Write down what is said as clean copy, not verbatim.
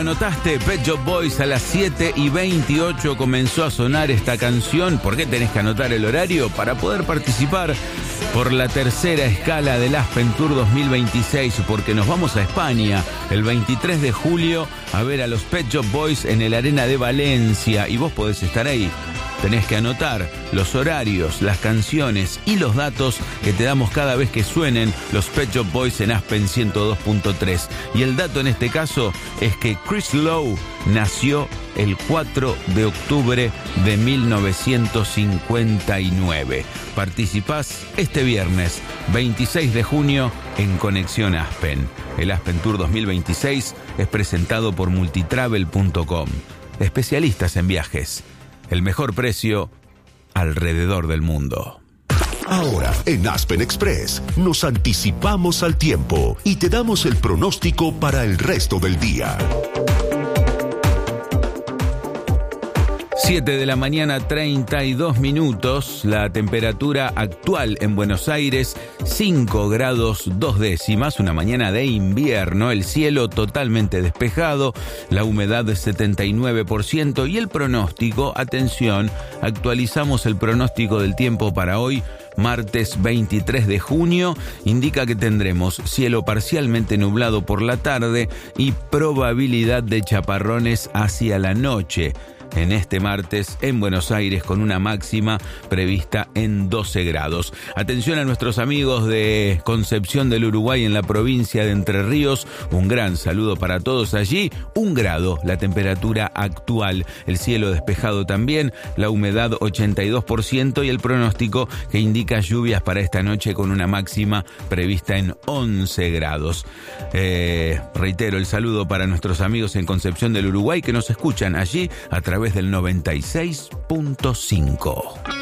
¿Notaste? Pet Shop Boys a las 7:28 comenzó a sonar esta canción. ¿Por qué tenés que anotar el horario? Para poder participar por la tercera escala del Aspen Tour 2026, porque nos vamos a España el 23 de julio a ver a los Pet Shop Boys en el Arena de Valencia, y vos podés estar ahí. Tenés que anotar los horarios, las canciones y los datos que te damos cada vez que suenen los Pet Shop Boys en Aspen 102.3. Y el dato en este caso es que Chris Lowe nació el 4 de octubre de 1959. Participás este viernes 26 de junio en Conexión Aspen. El Aspen Tour 2026 es presentado por multitravel.com. Especialistas en viajes. El mejor precio alrededor del mundo. Ahora, en Aspen Express, nos anticipamos al tiempo y te damos el pronóstico para el resto del día. 7 de la mañana, 32 minutos. La temperatura actual en Buenos Aires, 5 grados 2 décimas. Una mañana de invierno. El cielo totalmente despejado. La humedad de 79%. Y el pronóstico, atención, actualizamos el pronóstico del tiempo para hoy. Martes 23 de junio, indica que tendremos cielo parcialmente nublado por la tarde y probabilidad de chaparrones hacia la noche. En este martes en Buenos Aires, con una máxima prevista en 12 grados. Atención a nuestros amigos de Concepción del Uruguay, en la provincia de Entre Ríos. Un gran saludo para todos allí. 1 grado la temperatura actual. El cielo despejado también. La humedad 82% y el pronóstico que indica lluvias para esta noche con una máxima prevista en 11 grados. Reitero el saludo para nuestros amigos en Concepción del Uruguay que nos escuchan allí a través del 96.5.